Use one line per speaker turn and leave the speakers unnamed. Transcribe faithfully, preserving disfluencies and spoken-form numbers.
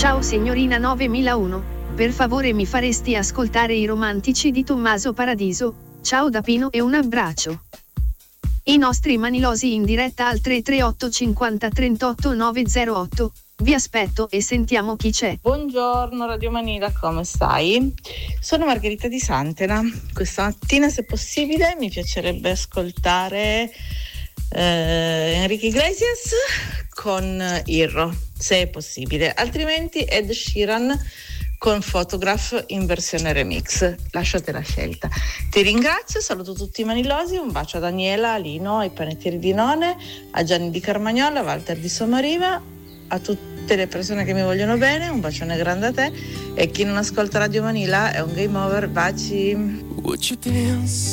Ciao signorina novemilauno, per favore mi faresti ascoltare i romantici di Tommaso Paradiso? Ciao da Pino e un abbraccio. I nostri manilosi in diretta al tre tre otto cinquanta trentotto novecentotto. Vi aspetto e sentiamo chi c'è.
Buongiorno Radio Manila, come stai? Sono Margherita di Santena. Questa mattina, se possibile, mi piacerebbe ascoltare eh, Enrique Iglesias con Irro, se è possibile. Altrimenti Ed Sheeran con Photograph in versione remix. Lasciate la scelta. Ti ringrazio, saluto tutti i manilosi, un bacio a Daniela, a Lino, ai panettieri di None, a Gianni di Carmagnola, a Walter di Somariva, a tutte le persone che mi vogliono bene, un bacione grande a te, e chi non ascolta Radio Manila è un game over. Baci.